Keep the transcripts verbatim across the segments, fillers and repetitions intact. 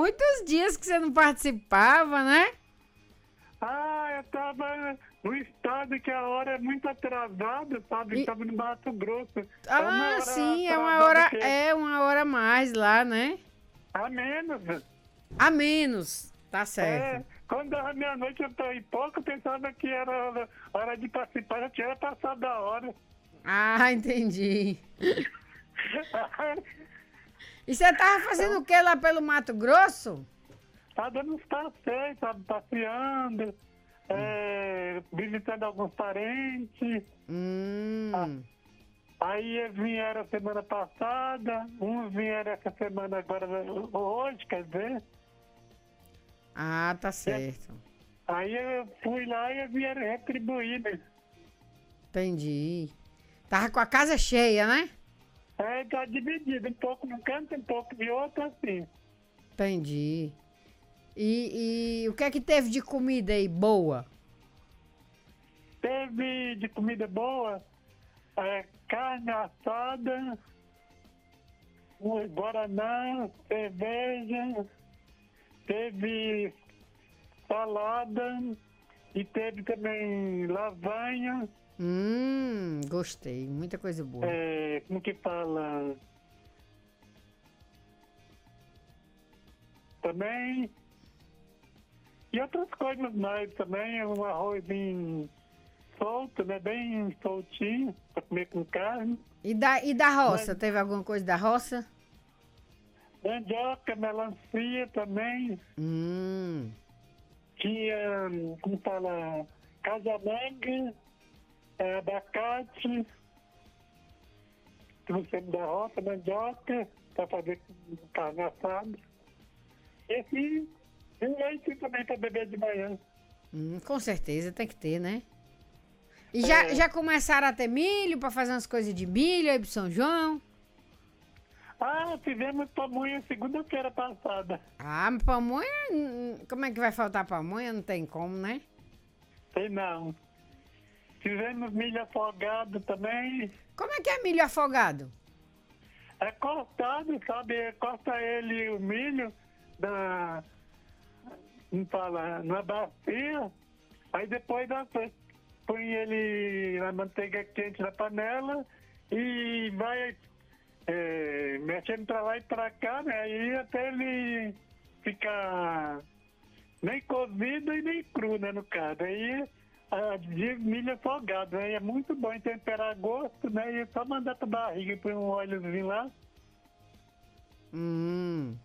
muitos dias que você não participava, né? Ah, eu tava no estado que a hora é muito atrasada, sabe? E- Eu tava no Mato Grosso. Ah, É uma hora sim, é uma atrasada hora, que- é uma hora a mais lá, né? A menos. A menos, tá É, certo. quando dava meia-noite eu tô em pouco, eu pensava que era hora, hora de participar, já tinha passado da hora. Ah, entendi. E você tava fazendo o que lá pelo Mato Grosso? Tá dando uns passeios, sabe? Passeando, é, visitando alguns parentes. Hum, Aí eles vieram semana passada, uns vieram essa semana agora, hoje, quer dizer. ah, tá certo. Aí eu fui lá e eles vieram retribuir, né? Entendi. Tava com a casa cheia, né? É, tá dividido, um pouco num canto, um pouco de outro, assim. Entendi. E, e o que é que teve de comida aí boa? Teve de comida boa, é, carne assada, um guaraná, cerveja, teve salada e teve também lasanha, Hum, gostei. Muita coisa boa. é, como que fala? Também. E outras coisas mais também, um arrozinho solto, né? Bem soltinho, pra comer com carne. E da, e da roça? Mas- Teve alguma coisa da roça? Mandioca, melancia também. Hum, Tinha, como fala, casamanga, é, abacate, você da roça, mandioca, para fazer com carne assada. E assim, e leite também para beber de manhã. hum, com certeza tem que ter, né? E já, É. já começaram a ter milho pra fazer umas coisas de milho aí pro São João? Ah, fizemos pamonha segunda-feira passada. Ah, mas pamonha, hum, como é que vai faltar pamonha? Não tem como, né? Sei não. Fizemos milho afogado também. Como é que é milho afogado? É cortado, sabe? Corta ele, o milho, na, não fala, na bacia. Aí depois dá- põe ele na manteiga quente na panela e vai é, mexendo pra lá e pra cá, né? Aí até ele ficar nem cozido e nem cru, né, no caso. Aí a de milho afogado, né? E é muito bom em temperar a gosto, né? E é só mandar pra barriga e põe um óleozinho lá. Hum,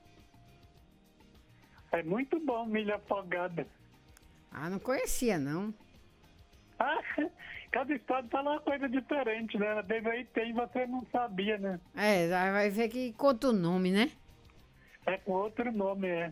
É muito bom milho afogado. ah, não conhecia, não. Ah, cada estado fala uma coisa diferente, né? Às vezes aí tem, você não sabia, né? É, já vai ver que conta o nome, né? É com outro nome, é.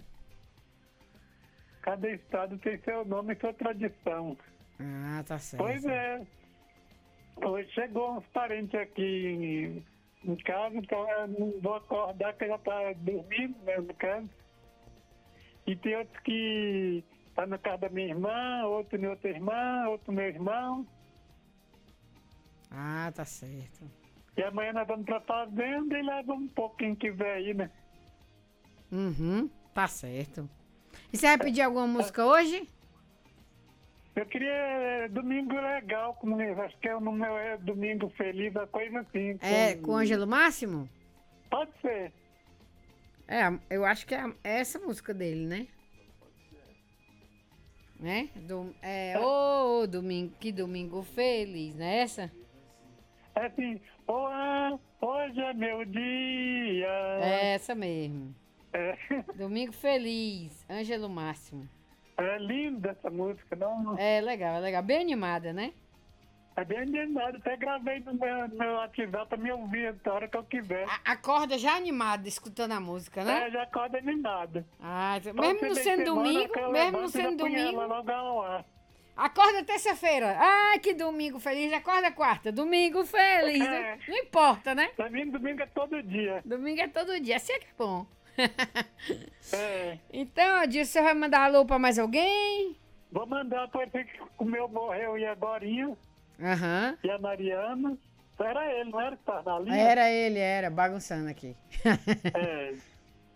Cada estado tem seu nome e sua tradição. Ah, tá certo. Pois é. Hoje chegou uns parentes aqui em, em casa, então eu não vou acordar que já tá dormindo, né, no caso. E tem outros que tá na casa da minha irmã, outro em outra irmã, outro meu irmão. Ah, tá certo. E amanhã nós vamos pra fazenda e leva um pouquinho que vem aí, né? Uhum, tá certo. E você vai pedir alguma música hoje? Eu queria é, Domingo Legal, como eu acho que é o número é Domingo Feliz, uma coisa assim. É, com o Ângelo Máximo? Pode ser. É, eu acho que é é essa música dele, né? Né? Do, é, ô, domingo, que domingo feliz, não é essa? É assim, "Olá, hoje é meu dia." É essa mesmo. É, Domingo feliz, Ângelo Máximo. é linda essa música, não? É legal, é legal. Bem animada, né? É bem animado, até gravei no meu, no meu WhatsApp pra me ouvir a hora que eu quiser. A- Acorda já animada, escutando a música, né? É, já acorda animado. Ah, Pode mesmo ser não bem sendo semana domingo, que eu mesmo não levanto e já sendo ponho domingo. ela logo ao ar. Acorda terça-feira. Ai, que domingo feliz. Acorda quarta. Domingo feliz. É. Não, não importa, né? Pra mim, domingo é todo dia. Domingo é todo dia. Assim é que é bom. É. Então, Adilson, você vai mandar alô pra mais alguém? Vou mandar pra ele que o meu morreu e agorinha. Aham. E a Mariana. Era ele, não era que tava na linha? Era ele, era. Bagunçando aqui. É.